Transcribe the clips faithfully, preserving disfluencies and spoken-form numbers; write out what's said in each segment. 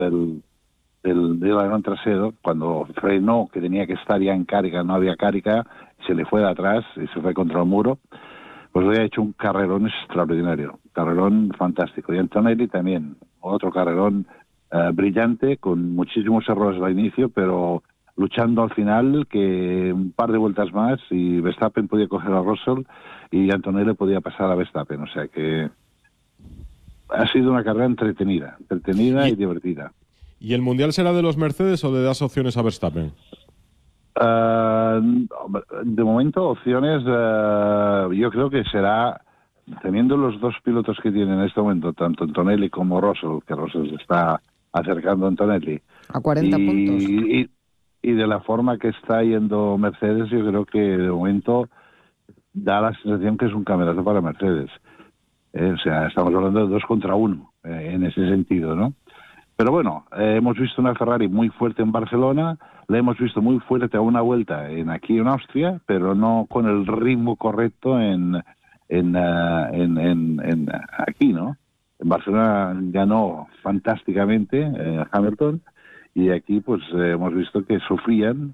del, del, del alerón trasero, cuando frenó, que tenía que estar ya en carga, no había carga, se le fue de atrás y se fue contra el muro, pues había hecho un carrerón extraordinario, un carrerón fantástico. Y Antonelli también, otro carrerón uh, brillante, con muchísimos errores al inicio, pero luchando al final, que un par de vueltas más y Verstappen podía coger a Russell y Antonelli podía pasar a Verstappen. O sea que ha sido una carrera entretenida, entretenida y, y divertida. ¿Y el Mundial será de los Mercedes o le das opciones a Verstappen? Uh, de momento, opciones, uh, yo creo que será, teniendo los dos pilotos que tienen en este momento, tanto Antonelli como Russell, que Russell se está acercando a Antonelli. A cuarenta y, puntos. Y, y de la forma que está yendo Mercedes, yo creo que de momento da la sensación que es un campeonato para Mercedes. Eh, o sea, estamos hablando de dos contra uno, eh, en ese sentido, ¿no? Pero bueno, eh, hemos visto una Ferrari muy fuerte en Barcelona, la hemos visto muy fuerte a una vuelta en aquí en Austria, pero no con el ritmo correcto en, en, uh, en, en, en aquí, ¿no? En Barcelona ganó fantásticamente eh, Hamilton, y aquí pues eh, hemos visto que sufrían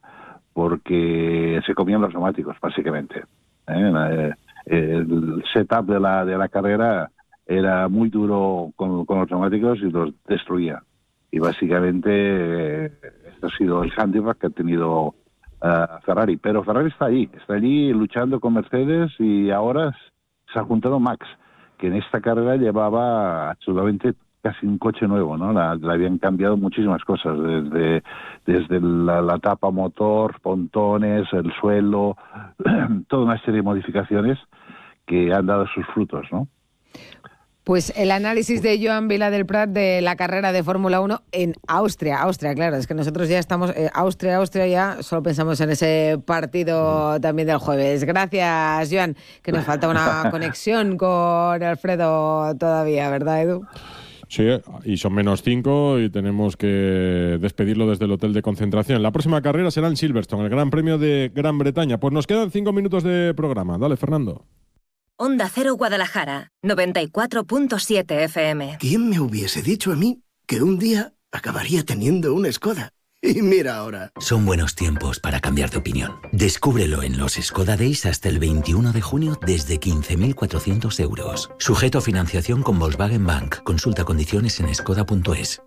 porque se comían los neumáticos, básicamente. ¿eh? Eh, el setup de la de la carrera era muy duro con, con los neumáticos y los destruía. Y básicamente eh, este ha sido el handicap que ha tenido uh, Ferrari. Pero Ferrari está allí, está allí luchando con Mercedes, y ahora se ha juntado Max, que en esta carrera llevaba absolutamente casi un coche nuevo, ¿no? La, la habían cambiado muchísimas cosas, desde, desde la, la tapa motor, pontones, el suelo, toda una serie de modificaciones que han dado sus frutos, ¿no? Pues el análisis de Joan Vila del Prat de la carrera de Fórmula uno en Austria. Austria, claro, es que nosotros ya estamos... Eh, Austria, Austria, ya solo pensamos en ese partido también del jueves. Gracias, Joan, que nos falta una conexión con Alfredo todavía, ¿verdad, Edu? Sí, y son menos cinco y tenemos que despedirlo desde el hotel de concentración. La próxima carrera será en Silverstone, el Gran Premio de Gran Bretaña. Pues nos quedan cinco minutos de programa. Dale, Fernando. Onda Cero Guadalajara, noventa y cuatro punto siete F M. ¿Quién me hubiese dicho a mí que un día acabaría teniendo una Skoda? Y mira ahora. Son buenos tiempos para cambiar de opinión. Descúbrelo en los Skoda Days hasta el veintiuno de junio desde quince mil cuatrocientos euros. Sujeto a financiación con Volkswagen Bank. Consulta condiciones en skoda punto es.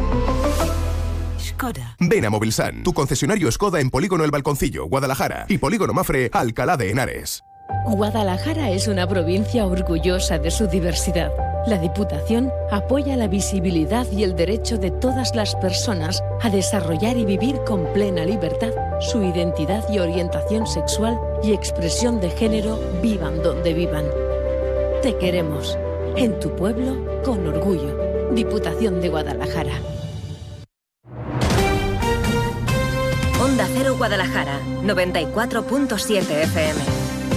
Skoda. Ven a Movilsan, tu concesionario Skoda en Polígono El Balconcillo, Guadalajara, y Polígono Mafre, Alcalá de Henares. Guadalajara es una provincia orgullosa de su diversidad. La Diputación apoya la visibilidad y el derecho de todas las personas a desarrollar y vivir con plena libertad su identidad y orientación sexual y expresión de género, vivan donde vivan. Te queremos. En tu pueblo, con orgullo. Diputación de Guadalajara. Onda Cero Guadalajara, noventa y cuatro punto siete F M.